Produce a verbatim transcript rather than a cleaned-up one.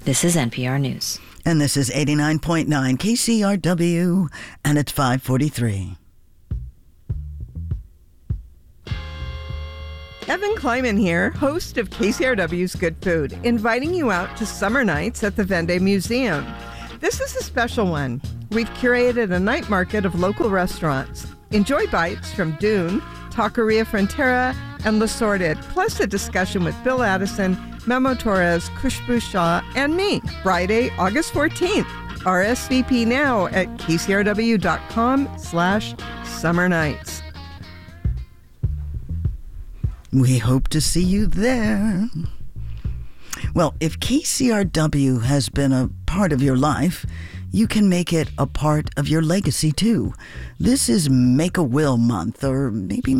This is N P R News. And this is eighty-nine point nine K C R W, and it's five forty-three. Evan Kleiman here, host of K C R W's Good Food, inviting you out to summer nights at the Vendée Museum. This is a special one. We've curated a night market of local restaurants. Enjoy bites from Dune, Taqueria Frontera, and L'Assorted, plus a discussion with Bill Addison, Memo Torres, Khushbu Shah, and me, Friday, August fourteenth. R S V P now at kcrw.com slash summer nights. We hope to see you there. Well, if K C R W has been a part of your life, you can make it a part of your legacy too. This is Make a Will Month, or maybe